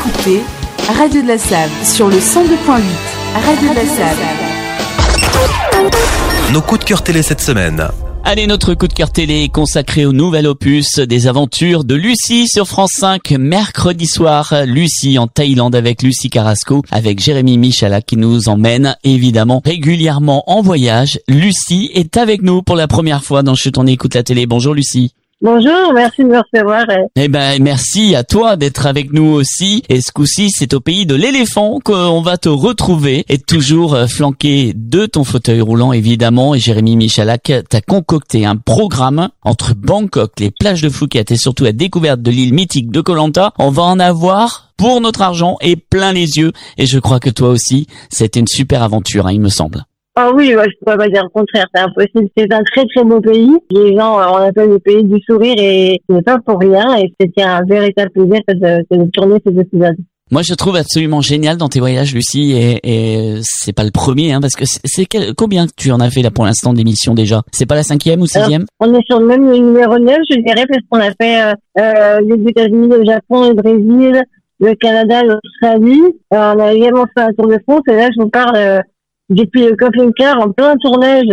écoutez Radio de la Save sur le 102.8. Radio de la Save. Nos coups de cœur télé cette semaine. Allez, notre coup de cœur télé est consacré au nouvel opus des aventures de Lucie sur France 5, mercredi soir. Lucie en Thaïlande avec Lucie Carrasco, avec Jérémy Michalak qui nous emmène évidemment régulièrement en voyage. Lucie est avec nous pour la première fois dans Chut on écoute la télé. Bonjour Lucie. Bonjour, merci de me recevoir. Eh ben, merci à toi d'être avec nous aussi. Et ce coup-ci, c'est au pays de l'éléphant qu'on va te retrouver et toujours flanqué de ton fauteuil roulant, évidemment. Et Jérémy Michalak t'a concocté un programme entre Bangkok, les plages de Phuket et surtout la découverte de l'île mythique de Koh Lanta. On va en avoir pour notre argent et plein les yeux. Et je crois que toi aussi, c'était une super aventure, il me semble. Ah oui, je pourrais pas dire le contraire, c'est impossible. C'est un très très beau pays. Les gens, on appelle le pays du sourire et c'est pas pour rien. Et c'était un véritable plaisir de tourner ces épisodes. Moi, je trouve absolument génial dans tes voyages, Lucie, et c'est pas le premier, parce que combien tu en as fait là pour l'instant d'émissions déjà? C'est pas la 5e ou 6e? On est sur le même numéro 9, je dirais, parce qu'on a fait les États-Unis, le Japon, le Brésil, le Canada, l'Australie. On a également fait un tour de France, et là, je vous parle depuis le camping-car en plein tournage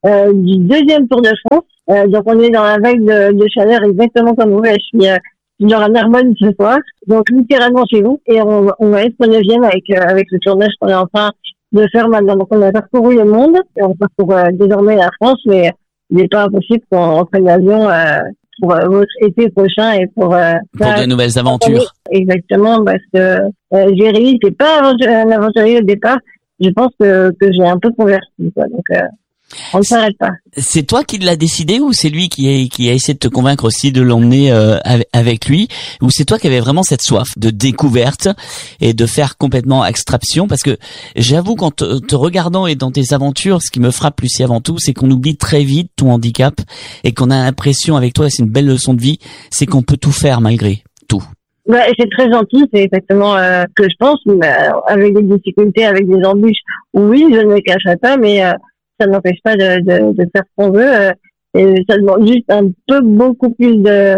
du deuxième Tour de France. Donc on est dans la vague de chaleur exactement comme vous. Je suis dans la Narbonne ce soir, donc littéralement chez vous. Et on va être au 9e avec le tournage qu'on est en train de faire maintenant. Donc on a parcouru le monde et on parcourt désormais la France, mais il n'est pas impossible qu'on prenne l'avion pour votre été prochain et pour de nouvelles aventures. Exactement, parce que Jérémy, c'est pas un aventurier au départ. Je pense que j'ai un peu converti, quoi. Donc on ne s'arrête pas. C'est toi qui l'as décidé ou c'est lui qui a essayé de te convaincre aussi de l'emmener avec lui, ou c'est toi qui avais vraiment cette soif de découverte et de faire complètement abstraction? Parce que j'avoue qu'en te regardant et dans tes aventures, ce qui me frappe Lucie avant tout, c'est qu'on oublie très vite ton handicap et qu'on a l'impression avec toi, c'est une belle leçon de vie, c'est qu'on peut tout faire malgré tout. Ouais, c'est très gentil, c'est exactement ce que je pense, mais avec des difficultés, avec des embûches, oui, je ne me cacherai pas, mais ça n'empêche pas de faire ce qu'on veut, et ça demande juste un peu beaucoup plus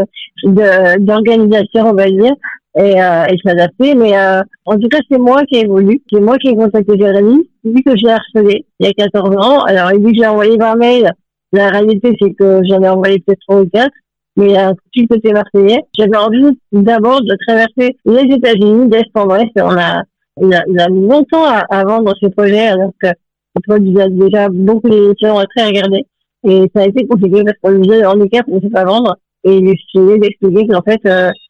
d'organisation, on va dire, et s'adapter, mais en tout cas, c'est moi qui ai voulu, c'est moi qui ai contacté Jérémy, lui que j'ai harcelé il y a 14 ans, alors il dit que j'ai envoyé 20 mails, la réalité c'est que j'en ai envoyé peut-être 3 ou 4, mais un petit côté marseillais. J'avais envie d'abord de traverser les États-Unis d'est en ouest. Il a mis longtemps à vendre ce projet, alors que le projet a déjà beaucoup d'émissions très regardées. Et ça a été compliqué parce qu'on lui disait le handicap, on ne sait pas vendre. Et il essayait d'expliquer qu'en fait,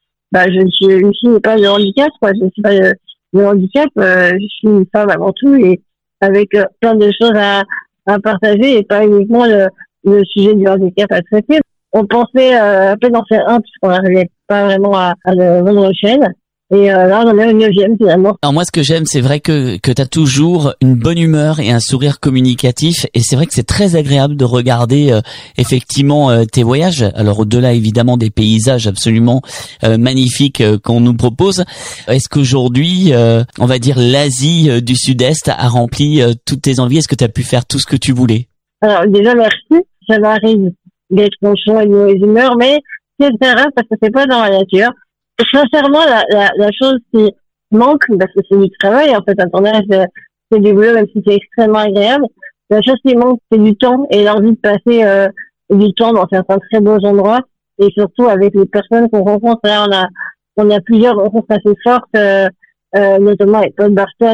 Lucie n'est pas le handicap, quoi. Je ne suis pas le handicap, je suis une femme avant tout et avec plein de choses à partager et pas uniquement le sujet du handicap à traiter. On pensait à peine en faire un puisqu'on n'arrivait pas vraiment à le vendre aux chaînes. Et là, on en est au 9e finalement. Alors moi, ce que j'aime, c'est vrai que t'as toujours une bonne humeur et un sourire communicatif. Et c'est vrai que c'est très agréable de regarder effectivement tes voyages. Alors au-delà évidemment des paysages absolument magnifiques qu'on nous propose, est-ce qu'aujourd'hui, on va dire l'Asie du Sud-Est a rempli toutes tes envies? Est-ce que tu as pu faire tout ce que tu voulais? Alors déjà, merci. Ça m'arrive d'être conscient et de mauvaise humeur, mais c'est très rare parce que c'est pas dans la nature. Et sincèrement, la chose qui manque, parce que c'est du travail, en fait, un tournage, c'est du boulot, même si c'est extrêmement agréable. La chose qui manque, c'est du temps et l'envie de passer du temps dans certains très beaux endroits et surtout avec les personnes qu'on rencontre. Là, on a plusieurs rencontres assez fortes, notamment avec Paul Barton,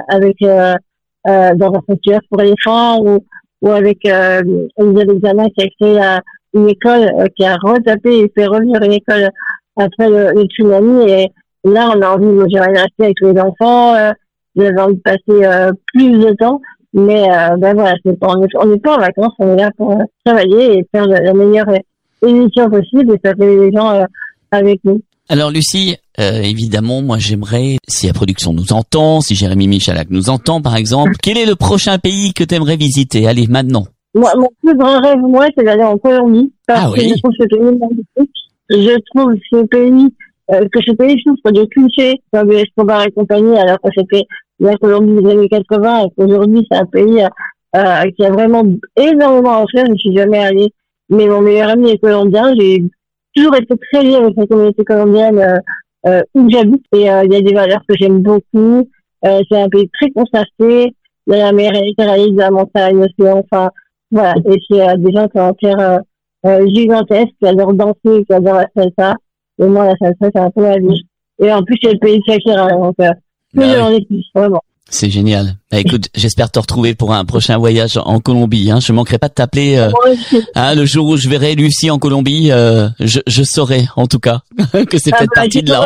dans un sanctuaire pour éléphants ou avec Elisabeth Zana qui a créé une école qui a retapé et fait revenir une école après le tsunami. Et là, on a envie de rester avec les enfants. J'avais envie de passer plus de temps. Mais voilà, on n'est pas en vacances, on est là pour travailler et faire la meilleure émission possible et faire les gens avec nous. Alors Lucie, évidemment, moi j'aimerais, si la production nous entend, si Jérémy Michalak nous entend par exemple, quel est le prochain pays que tu aimerais visiter? Allez, maintenant. Moi, mon plus grand rêve, moi, c'est d'aller en Colombie. Parce que je trouve ce pays magnifique. Je trouve ce pays, que ce pays souffre de clichés, comme Escobar et compagnie, alors que c'était la Colombie des années 80 et qu'aujourd'hui c'est un pays qui a vraiment énormément à offrir. Je ne suis jamais allée, mais mon meilleur ami est colombien. J'ai toujours été très liée avec la communauté colombienne où j'habite. Et il y a des valeurs que j'aime beaucoup. C'est un pays très contrasté. Il y a la mer Méditerranée, la montagne, l'océan. Enfin, voilà. Et c'est des gens qui ont un cœur gigantesque, qui adorent danser, qui adorent la salsa. Et moi, la salsa, c'est un peu ma vie. Et en plus, c'est le pays de Shakira. Donc, plus j'en ai plus, vraiment. C'est génial. Bah, écoute, j'espère te retrouver pour un prochain voyage en Colombie. Je manquerai pas de t'appeler. Le jour où je verrai Lucie en Colombie, je saurai en tout cas que c'est peut-être parti de là.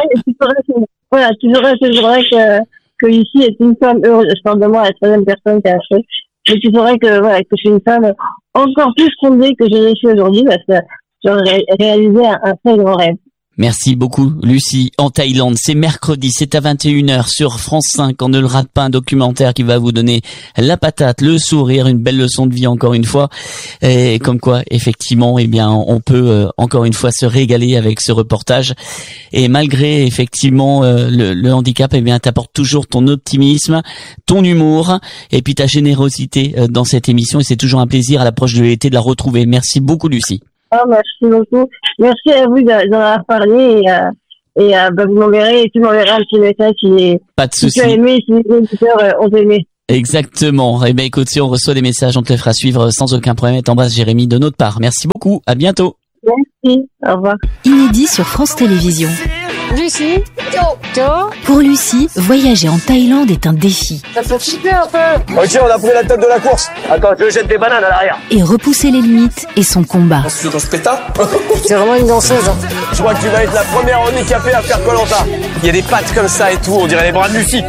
Tu saurais ce jour-là que Lucie est une femme heureuse. Je parle de moi, la troisième personne qui a fait. Et tu saurais que je suis une femme encore plus fondée que je ne suis aujourd'hui parce que j'aurais réalisé un très grand rêve. Merci beaucoup, Lucie. En Thaïlande, c'est mercredi, c'est à 21h sur France 5. On ne le rate pas, un documentaire qui va vous donner la patate, le sourire, une belle leçon de vie encore une fois. Et comme quoi, effectivement, on peut encore une fois se régaler avec ce reportage. Et malgré effectivement le handicap, t'apportes toujours ton optimisme, ton humour et puis ta générosité dans cette émission. Et c'est toujours un plaisir à l'approche de l'été de la retrouver. Merci beaucoup, Lucie. Merci beaucoup. Merci à vous d'en avoir parlé vous m'enverrez et tu m'enverras un petit message pas de souci. Si tu as aimé, si les auditeurs ont aimé. Exactement. Écoute, si on reçoit des messages, on te les fera suivre sans aucun problème. Et t'embrasse Jérémy de notre part. Merci beaucoup. À bientôt. Merci. Au revoir. Inédit sur France Télévisions. Lucie, Pour Lucie, voyager en Thaïlande est un défi. ça fait flipper un peu. Ok, on a pris la tête de la course. Attends, je jette des bananes à l'arrière. Et repousser les limites est son combat. C'est dans ce pétard. C'est vraiment une danseuse. Je crois que tu vas être la première handicapée à faire Koh-Lanta. Il y a des pattes comme ça et tout, on dirait les bras de Lucie.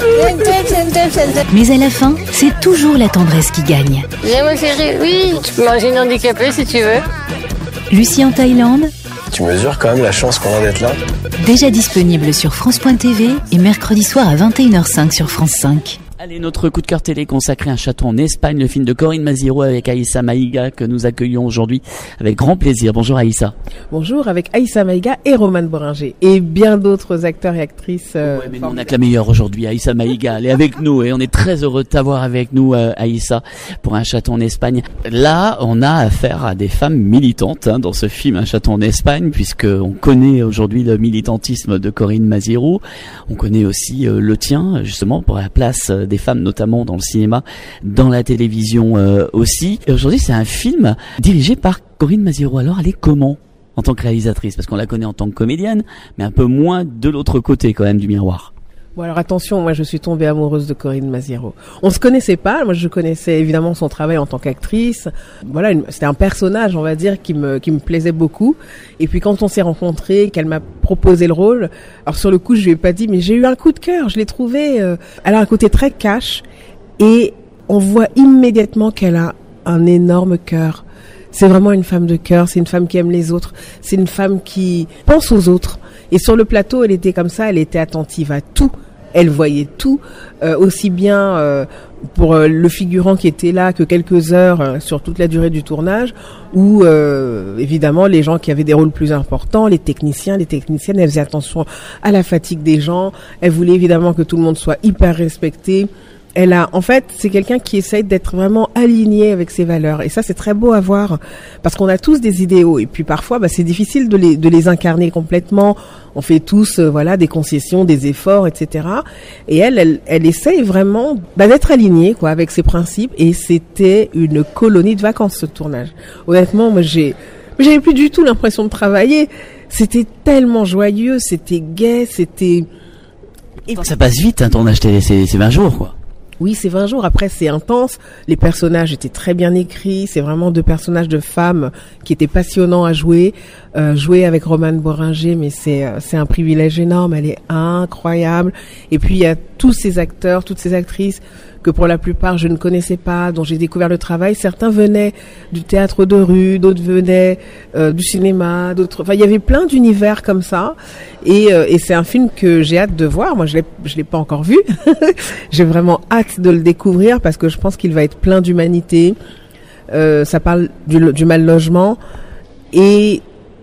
Mais à la fin, c'est toujours la tendresse qui gagne. J'aime chérie, oui. Tu peux manger une handicapée si tu veux. Lucie en Thaïlande, Tu mesures quand même la chance qu'on a d'être là. déjà disponible sur France.tv et mercredi soir à 21h05 sur France 5. Allez, notre coup de cœur télé consacré à un château en Espagne, le film de Corinne Maziro avec Aïssa Maïga que nous accueillons aujourd'hui avec grand plaisir. Bonjour Aïssa. Bonjour, avec Aïssa Maïga et Romane Boringer et bien d'autres acteurs et actrices. Ouais, mais nous, on a que la meilleure aujourd'hui, Aïssa Maïga. Elle est avec nous et on est très heureux de t'avoir avec nous, Aïssa, pour un château en Espagne. Là, on a affaire à des femmes militantes dans ce film, un château en Espagne, puisque on connaît aujourd'hui le militantisme de Corinne Maziro. On connaît aussi le tien, justement, pour la place des femmes, notamment dans le cinéma, dans la télévision aussi. Et aujourd'hui, c'est un film dirigé par Corinne Maziro. Alors, elle est comment en tant que réalisatrice? Parce qu'on la connaît en tant que comédienne, mais un peu moins de l'autre côté quand même du miroir. Bon, alors attention, moi je suis tombée amoureuse de Corinne Maziro. On se connaissait pas, moi je connaissais évidemment son travail en tant qu'actrice. Voilà, c'était un personnage, on va dire, qui me plaisait beaucoup. Et puis quand on s'est rencontrés, qu'elle m'a proposé le rôle, alors sur le coup je lui ai pas dit, mais j'ai eu un coup de cœur, je l'ai trouvée. Elle a un côté très cash et on voit immédiatement qu'elle a un énorme cœur. C'est vraiment une femme de cœur, c'est une femme qui aime les autres, c'est une femme qui pense aux autres. Et sur le plateau, elle était comme ça, elle était attentive à tout. Elle voyait tout, aussi bien pour le figurant qui était là que quelques heures sur toute la durée du tournage, ou évidemment les gens qui avaient des rôles plus importants, les techniciens, les techniciennes. Elle faisait attention à la fatigue des gens. Elle voulait évidemment que tout le monde soit hyper respecté. En fait, c'est quelqu'un qui essaye d'être vraiment aligné avec ses valeurs. Et ça, c'est très beau à voir. Parce qu'on a tous des idéaux. Et puis parfois, c'est difficile de les incarner complètement. On fait tous, des concessions, des efforts, etc. Et elle essaye vraiment, d'être alignée, avec ses principes. Et c'était une colonie de vacances, ce tournage. Honnêtement, moi, j'avais plus du tout l'impression de travailler. C'était tellement joyeux, c'était gai, c'était... Ça passe vite, un tournage télé, c'est 20 jours, quoi. Oui, c'est 20 jours. Après, c'est intense. Les personnages étaient très bien écrits. C'est vraiment deux personnages de femmes qui étaient passionnants à jouer. Jouer avec Romane Boringer, mais c'est un privilège énorme. Elle est incroyable. Et puis, il y a tous ces acteurs, toutes ces actrices que pour la plupart je ne connaissais pas, dont j'ai découvert le travail. Certains venaient du théâtre de rue, d'autres venaient du cinéma, d'autres. Enfin, il y avait plein d'univers comme ça. Et c'est un film que j'ai hâte de voir. Moi, je l'ai pas encore vu. J'ai vraiment hâte de le découvrir parce que je pense qu'il va être plein d'humanité. Ça parle du mal logement et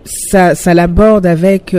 ça l'aborde avec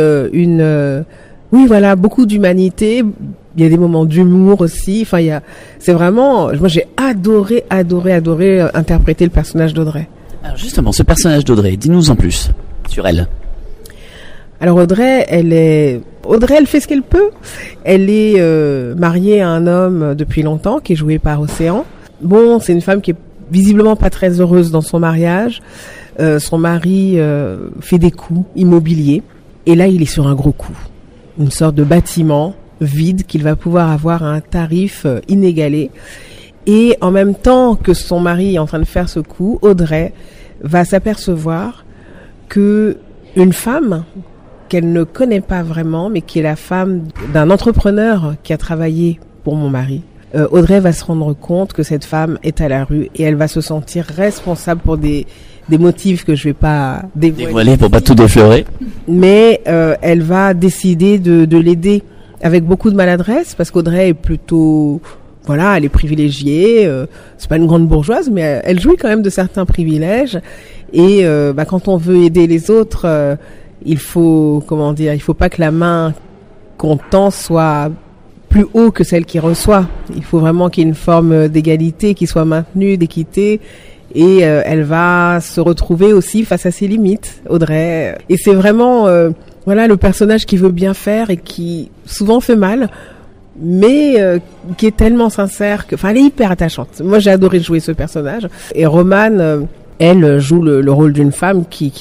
beaucoup d'humanité. Il y a des moments d'humour aussi. Enfin, c'est vraiment, moi j'ai adoré interpréter le personnage d'Audrey. Alors justement, ce personnage d'Audrey, dis-nous en plus sur elle. Alors Audrey, elle fait ce qu'elle peut. Elle est mariée à un homme depuis longtemps, qui est joué par Océan. Bon, c'est une femme qui est visiblement pas très heureuse dans son mariage. Son mari fait des coups immobiliers. Et là, il est sur un gros coup. Une sorte de bâtiment vide qu'il va pouvoir avoir à un tarif inégalé. Et en même temps que son mari est en train de faire ce coup, Audrey va s'apercevoir que une femme qu'elle ne connaît pas vraiment, mais qui est la femme d'un entrepreneur qui a travaillé pour mon mari, Audrey va se rendre compte que cette femme est à la rue et elle va se sentir responsable pour des motifs que je vais pas dévoiler pour pas tout déflorer. Mais elle va décider de l'aider avec beaucoup de maladresse, parce qu'Audrey est plutôt... Voilà, elle est privilégiée, c'est pas une grande bourgeoise, mais elle jouit quand même de certains privilèges. Et quand on veut aider les autres, il faut pas que la main qu'on tend soit plus haut que celle qui reçoit. Il faut vraiment qu'il y ait une forme d'égalité qui soit maintenue, d'équité. Et elle va se retrouver aussi face à ses limites, Audrey. Et c'est vraiment le personnage qui veut bien faire et qui souvent fait mal, mais qui est tellement sincère elle est hyper attachante. Moi, j'ai adoré jouer ce personnage. Et Romane, elle joue le rôle d'une femme qui